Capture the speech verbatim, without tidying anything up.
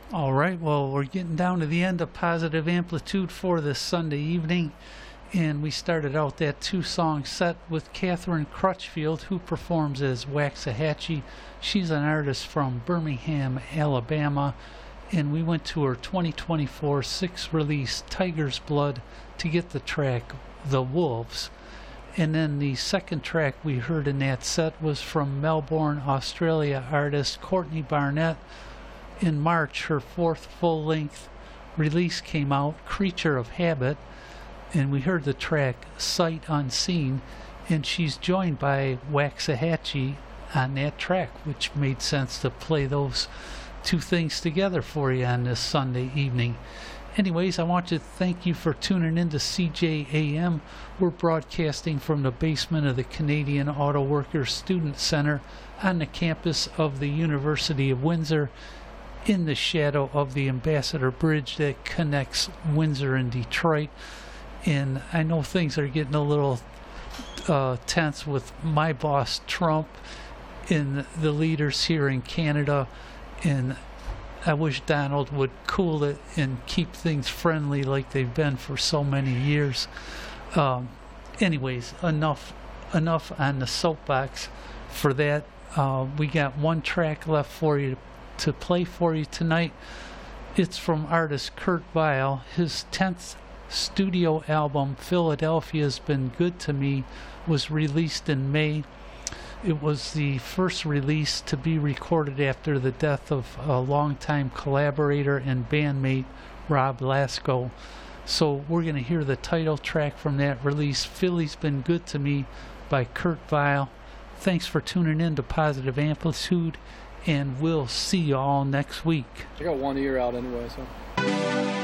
All right, well, we're getting down to the end of Positive Amplitude for this Sunday evening, and we started out that two-song set with Catherine Crutchfield, who performs as Waxahachie. She's an artist from Birmingham, Alabama, and we went to her twenty twenty-four sixth-release Tiger's Blood to get the track The Wolves. And then the second track we heard in that set was from Melbourne, Australia artist Courtney Barnett. In March, her fourth full-length release came out, Creature of Habit, and we heard the track Sight Unseen, and she's joined by Waxahachie on that track, which made sense to play those two things together for you on this Sunday evening. Anyways, I want to thank you for tuning in to C J A M. We're broadcasting from the basement of the Canadian Auto Workers Student Center on the campus of the University of Windsor, in the shadow of the Ambassador Bridge that connects Windsor and Detroit. And I know things are getting a little uh, tense with my boss Trump and the leaders here in Canada, and I wish Donald would cool it and keep things friendly like they've been for so many years. Um, anyways, enough enough on the soapbox for that. Uh, we got one track left for you to to play for you tonight. It's from artist Kurt Vile. His tenth studio album, Philadelphia's Been Good to Me, was released in May. It was the first release to be recorded after the death of a longtime collaborator and bandmate Rob Lasko. So we're going to hear the title track from that release, Philly's Been Good to Me by Kurt Vile. Thanks for tuning in to Positive Amplitude, and we'll see you all next week. I got one ear out anyway, so.